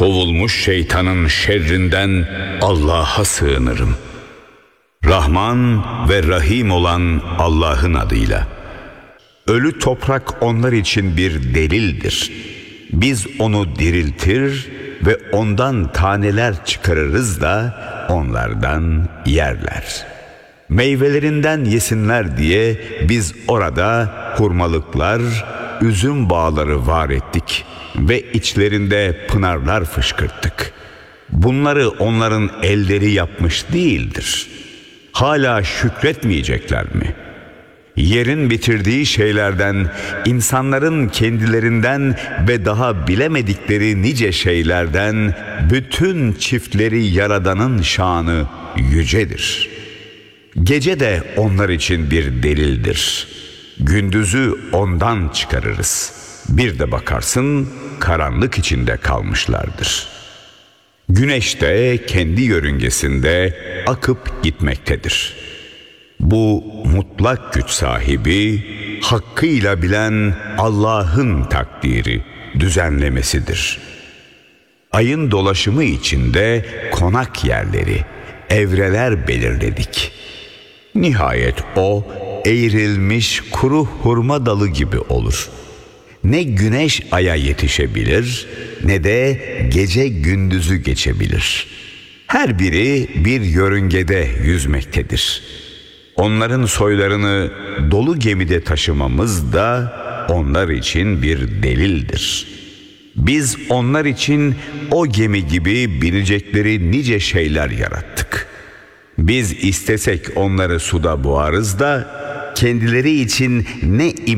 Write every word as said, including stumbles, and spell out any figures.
Kovulmuş şeytanın şerrinden Allah'a sığınırım. Rahman ve Rahim olan Allah'ın adıyla. Ölü toprak onlar için bir delildir. Biz onu diriltir ve ondan taneler çıkarırız da onlardan yerler. Meyvelerinden yesinler diye biz orada hurmalıklar, üzüm bağları var ettik ve içlerinde pınarlar fışkırttık. Bunları onların elleri yapmış değildir. Hala şükretmeyecekler mi? Yerin bitirdiği şeylerden, insanların kendilerinden ve daha bilemedikleri nice şeylerden bütün çiftleri yaradanın şanı yücedir. Gece de onlar için bir delildir. Gündüzü ondan çıkarırız. Bir de bakarsın karanlık içinde kalmışlardır. Güneş de kendi yörüngesinde akıp gitmektedir. Bu mutlak güç sahibi, hakkıyla bilen Allah'ın takdiri, düzenlemesidir. Ayın dolaşımı içinde konak yerleri, evreler belirledik. Nihayet o eğrilmiş kuru hurma dalı gibi olur. Ne güneş aya yetişebilir, ne de gece gündüzü geçebilir. Her biri bir yörüngede yüzmektedir. Onların soylarını dolu gemide taşımamız da onlar için bir delildir. Biz onlar için o gemi gibi binecekleri nice şeyler yarattık. Biz istesek onları suda boğarız da kendileri için ne